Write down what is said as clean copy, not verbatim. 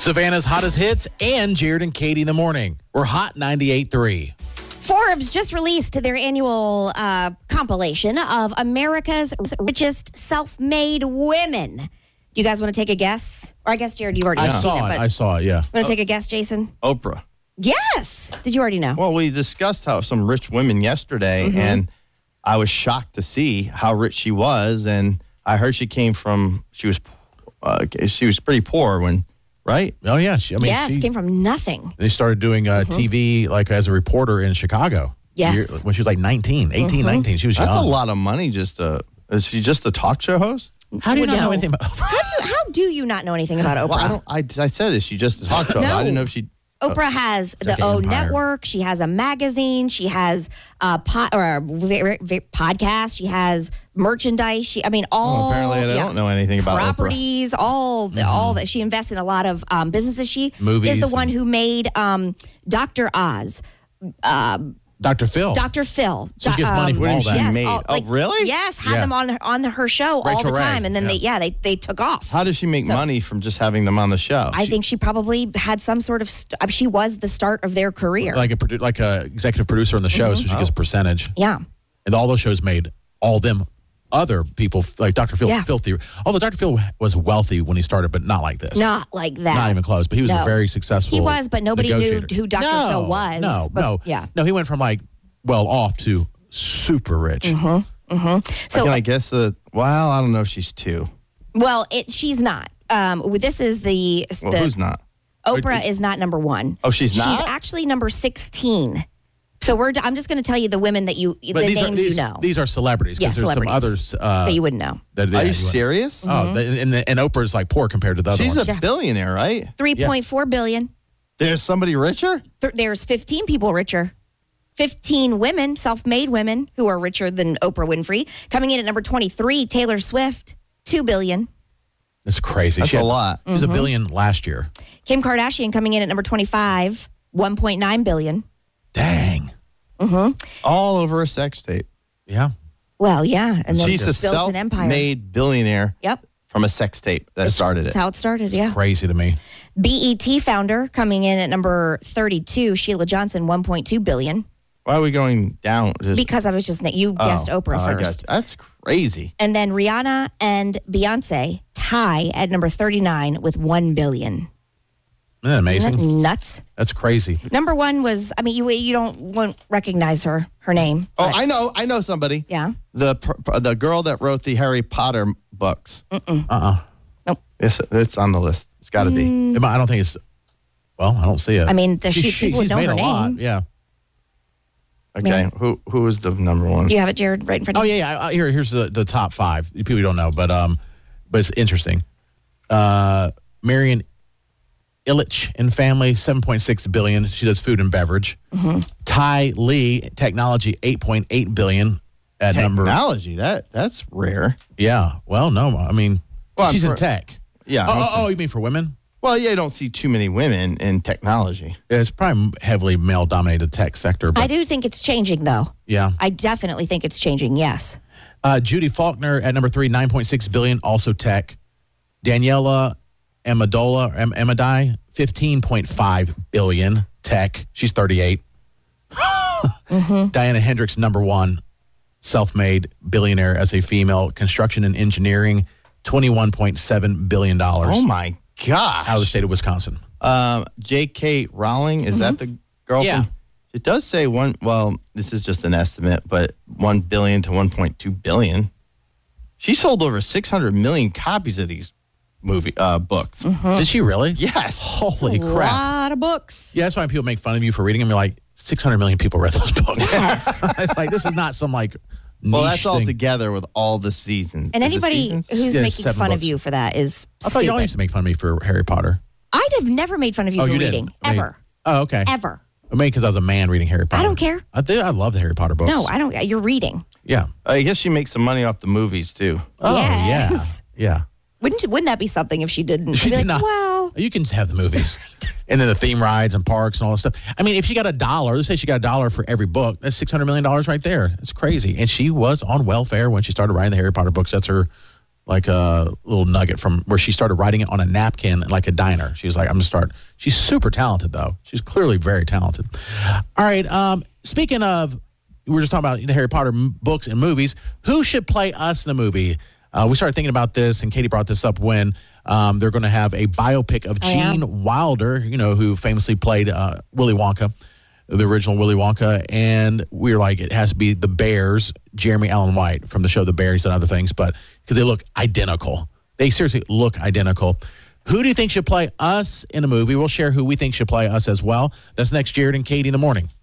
Savannah's hottest hits and Jared and Katie in the morning. We're Hot 98.3. Forbes just released their annual compilation of America's richest self-made women. Do you guys want to take a guess? Or I guess, Jared, you already I saw it, yeah. Want to take a guess, Jason? Oprah. Yes. Did you already know? Well, we discussed how some rich women yesterday, and I was shocked to see how rich she was. And I heard she was pretty poor when, right? Oh, yeah. She came from nothing. They started doing TV like as a reporter in Chicago. Yes. When she was like 19. She was That's young. a lot of money is she just a talk show host? How do you not know anything about How do you not know anything about Oprah? Well, I said, is she just a talk show? No. I didn't know if she... Oprah has the like an O empire. Network. She has a magazine. She has a podcast. She has merchandise. All. apparently, I don't know anything about properties. All that she invests in a lot of businesses. She Movies is the one who made Dr. Oz. Dr. Phil. Dr. Phil. So she gets money from all that. Yes, made? Really? Yes, had them on her show all Rachel the time, Ray, and then they took off. How does she make money from just having them on the show? I think she probably had some sort of. She was the start of their career. like a executive producer on the show, so she gets a percentage. Yeah. And all those shows made all them other people, like Dr. Phil, filthy. Although Dr. Phil was wealthy when he started, but not like this. Not like that. Not even close. But he was a very successful He was, but nobody knew who Dr. Phil was. No. Yeah. No, he went from like well off to super rich. So I guess I don't know if she's two. Well, she's not. This is Who's not? Oprah is not number one. Oh, she's not? She's actually number 16. So I'm just going to tell you the women that But names you know. These are celebrities. Yeah, Because there's some celebrities others that you wouldn't know. Are you serious? Oh, and Oprah's like poor compared to the other She's ones. a billionaire, right? $3.4 billion. There's somebody richer? There's 15 people richer. 15 women, self-made women, who are richer than Oprah Winfrey. Coming in at number 23, Taylor Swift, $2 billion. That's crazy. That's a lot. She was $1 billion last year. Kim Kardashian coming in at number 25, $1.9 billion. Dang. All over a sex tape. Yeah. Well, yeah. And then She's a built an empire. self-made billionaire Yep. from a sex tape that started it. That's how it started, yeah. Crazy to me. BET founder coming in at number 32, Sheila Johnson, $1.2 billion. Why are we going down? Because I was you guessed Oprah I got first. you. That's crazy. And then Rihanna and Beyonce tie at number 39 with $1 billion. Isn't that amazing? Isn't that nuts? That's crazy. Number one was, you won't recognize her name. Oh, but- I know somebody. Yeah. The girl that wrote the Harry Potter books. Nope. It's on the list. It's got to be. I don't think it's. Well, I don't see it. I mean, people would she's know made her a lot. name. Yeah. Okay, who is the number one? Do you have it, Jared, right in front of Oh you? yeah. Here's the top five. People don't know, but it's interesting. Marion Illich and family, $7.6 billion. She does food and beverage. Ty Lee Technology, $8.8 billion at number. Technology. That's rare. Yeah. Well, no. I mean, she's in tech. Yeah. Oh, you mean for women? Well, yeah, you don't see too many women in technology. It's probably heavily male-dominated tech sector. But I do think it's changing, though. yeah. I definitely think it's changing, yes. Judy Faulkner at number 3, $9.6 billion, also tech. Daniela Amadei, $15.5 billion, tech. She's 38. Diana Hendricks, number 1, self-made billionaire as a female, construction and engineering, $21.7 billion. Oh, my gosh. Out of the state of Wisconsin. J.K. Rowling, is that the girl? Yeah. It does say this is just an estimate, but 1 billion to 1.2 billion. She sold over 600 million copies of these books. Did she really? Yes. Holy A crap. lot of books. Yeah, that's why people make fun of you for reading them. You're like, 600 million people read those books. Yes. It's like, this is not some like niche Well, that's all thing. together with all the seasons. And Is it anybody seasons? who's Yeah, making 7 fun of books. you for that is I thought y'all used to make fun of me for Harry Potter. I'd have never made fun of you for you reading. didn't? I mean, Ever. Oh, okay. Ever. I mean, because I was a man reading Harry Potter. I don't care. I love the Harry Potter books. No, I don't. You're reading. Yeah. I guess she makes some money off the movies, too. Oh, Yes. yeah. Wouldn't that be something if she didn't? She She'd be did like, not. well, You can have the movies. And then the theme rides and parks and all that stuff. I mean, if she got $1, let's say she got $1 for every book, that's $600 million right there. It's crazy. And she was on welfare when she started writing the Harry Potter books. That's her like a little nugget from where she started writing it on a napkin like a diner. She was like, I'm going to start. She's super talented, though. She's clearly very talented. All right. Speaking of, we were just talking about the Harry Potter books and movies. Who should play us in a movie? We started thinking about this, and Katie brought this up when they're going to have a biopic of Gene Wilder, who famously played Willy Wonka, the original Willy Wonka. And we were like, it has to be the Bears, Jeremy Allen White from the show The Bears and other things, but because they look identical. They seriously look identical. Who do you think should play us in a movie? We'll share who we think should play us as well. That's next, Jared and Katie in the morning.